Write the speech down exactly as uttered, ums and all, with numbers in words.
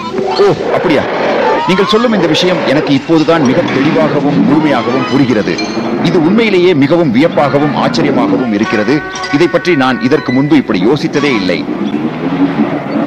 ஓ, அப்படியா? நீங்கள் சொல்லும் இந்த விஷயம் எனக்கு இப்போதுதான் மிக தெளிவாகவும் முழுமையாகவும் புரிகிறது. இது உண்மையிலேயே மிகவும் வியப்பாகவும் ஆச்சரியமாகவும் இருக்கிறது. இதை பற்றி நான் இதற்கு முன்பு இப்படி யோசித்ததே இல்லை.